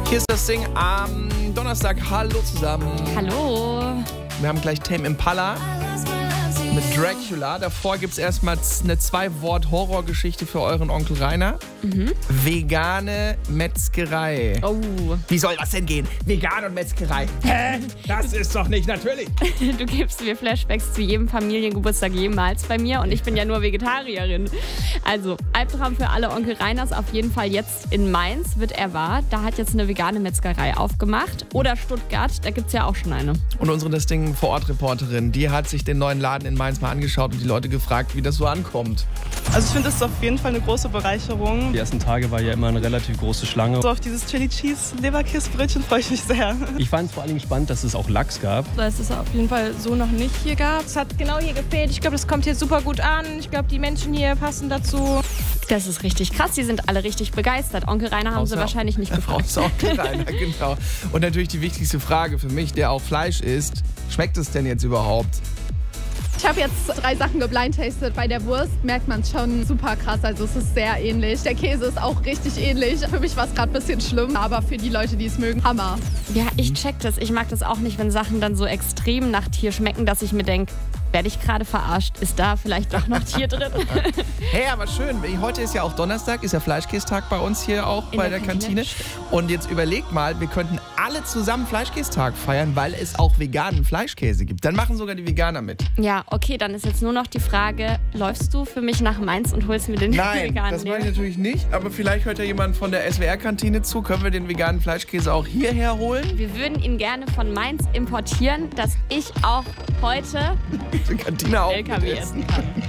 Kiss das Ding am Donnerstag. Hallo zusammen. Hallo. Wir haben gleich Tame Impala mit Dracula. Davor gibt es erstmal eine 2-Wort-Horrorgeschichte für euren Onkel Rainer. Vegane Metzgerei. Oh. Wie soll das denn gehen? Vegan und Metzgerei. Hä? Das ist doch nicht natürlich. Du gibst mir Flashbacks zu jedem Familiengeburtstag jemals bei mir und ich bin ja nur Vegetarierin. Also, Albtraum für alle Onkel Reiners auf jeden Fall jetzt in Mainz wird er wahr. Da hat jetzt eine vegane Metzgerei aufgemacht. Oder Stuttgart, da gibt es ja auch schon eine. Und unsere Das Ding Vor-Ort-Reporterin, die hat sich den neuen Laden in Mainz mal angeschaut und die Leute gefragt, wie das so ankommt. Also ich finde, das ist auf jeden Fall eine große Bereicherung. Die ersten Tage war ja immer eine relativ große Schlange. So auf dieses Chili Cheese Leberkäsebrötchen freue ich mich sehr. Ich fand es vor allem spannend, dass es auch Lachs gab. Dass es auf jeden Fall so noch nicht hier gab. Es hat genau hier gefehlt. Ich glaube, das kommt hier super gut an. Ich glaube, die Menschen hier passen dazu. Das ist richtig krass, die sind alle richtig begeistert. Onkel Rainer haben sie wahrscheinlich nicht gefragt. Außer Onkel Rainer, genau. Und natürlich die wichtigste Frage für mich, der auch Fleisch isst. Schmeckt es denn jetzt überhaupt? Ich habe jetzt 3 Sachen geblindtastet. Bei der Wurst merkt man es schon super krass. Also es ist sehr ähnlich. Der Käse ist auch richtig ähnlich. Für mich war es gerade ein bisschen schlimm, aber für die Leute, die es mögen, Hammer. Ja, ich check das. Ich mag das auch nicht, wenn Sachen dann so extrem nach Tier schmecken, dass ich mir denke, werde ich gerade verarscht? Ist da vielleicht doch noch Tier drin? Hey, aber schön. Heute ist ja auch Donnerstag, ist ja Fleischkästag bei uns hier auch bei der Kantine. Und jetzt überlegt mal, wir könnten alle zusammen Fleischkästag feiern, weil es auch veganen Fleischkäse gibt. Dann machen sogar die Veganer mit. Ja, okay, dann ist jetzt nur noch die Frage, läufst du für mich nach Mainz und holst mir den veganen? Nein, das meine ich natürlich nicht. Aber vielleicht hört ja jemand von der SWR-Kantine zu. Können wir den veganen Fleischkäse auch hierher holen? Wir würden ihn gerne von Mainz importieren, dass ich auch heute Die Kantine auch LKW essen kann.